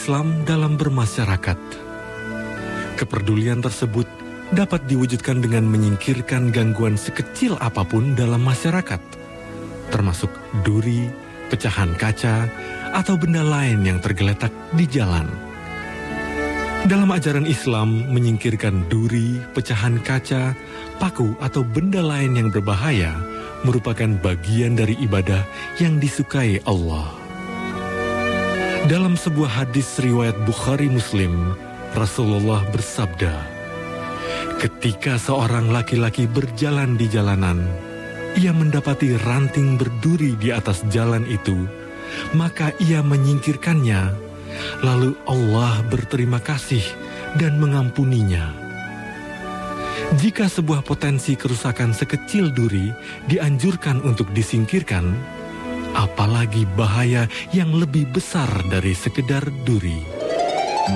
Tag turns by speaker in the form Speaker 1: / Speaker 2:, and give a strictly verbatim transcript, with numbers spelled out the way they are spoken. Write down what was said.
Speaker 1: Islam dalam bermasyarakat. Kepedulian tersebut dapat diwujudkan dengan menyingkirkan gangguan sekecil apapun dalam masyarakat, termasuk duri, pecahan kaca, atau benda lain yang tergeletak di jalan. Dalam ajaran Islam, menyingkirkan duri, pecahan kaca, paku, atau benda lain yang berbahaya merupakan bagian dari ibadah yang disukai Allah. Dalam sebuah hadis riwayat Bukhari Muslim, Rasulullah bersabda, ketika seorang laki-laki berjalan di jalanan, ia mendapati ranting berduri di atas jalan itu, maka ia menyingkirkannya, lalu Allah berterima kasih dan mengampuninya. Jika sebuah potensi kerusakan sekecil duri dianjurkan untuk disingkirkan, apalagi bahaya yang lebih besar dari sekedar duri.